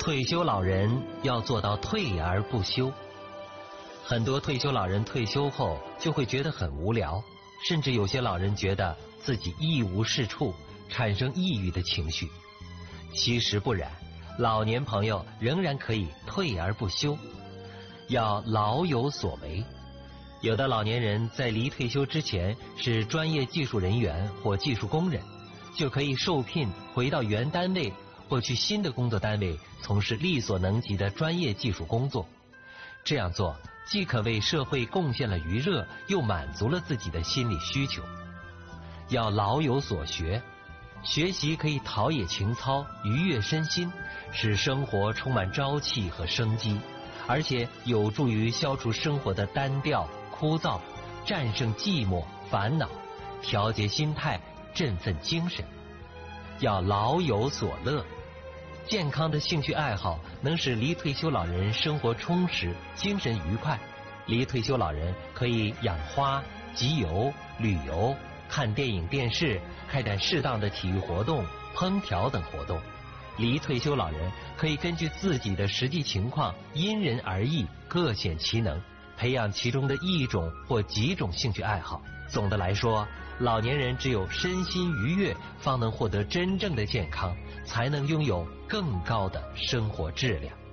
退休老人要做到退而不休。很多退休老人退休后就会觉得很无聊，甚至有些老人觉得自己一无是处，产生抑郁的情绪。其实不然，老年朋友仍然可以退而不休，要老有所为。有的老年人在离退休之前是专业技术人员或技术工人，就可以受聘回到原单位或去新的工作单位从事力所能及的专业技术工作。这样做既可为社会贡献了余热，又满足了自己的心理需求。要老有所学，学习可以陶冶情操，愉悦身心，使生活充满朝气和生机，而且有助于消除生活的单调枯燥，战胜寂寞烦恼，调节心态，振奋精神。要老有所乐，健康的兴趣爱好能使离退休老人生活充实，精神愉快。离退休老人可以养花、集邮、旅游、看电影电视，开展适当的体育活动、烹调等活动。离退休老人可以根据自己的实际情况，因人而异，各显其能，培养其中的一种或几种兴趣爱好。总的来说，老年人只有身心愉悦，方能获得真正的健康，才能拥有更高的生活质量。